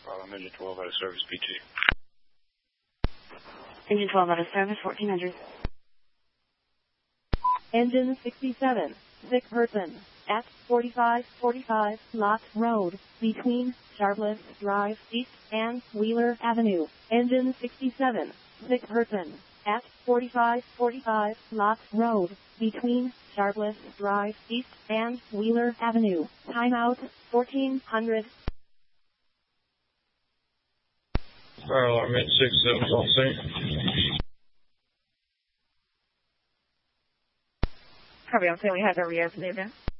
I'm engine 12 out of service, PT. Engine 12 out of service, 1400. Engine 67, sick person, at 4545 Lock Road, between Sharpless Drive East and Wheeler Avenue. Engine 67, sick person, at 4545 Lock Road, between Sharpless Drive East and Wheeler Avenue. Timeout, 1400. Fire alarm at 67 on scene. Copy, I'm saying we have a reopen there.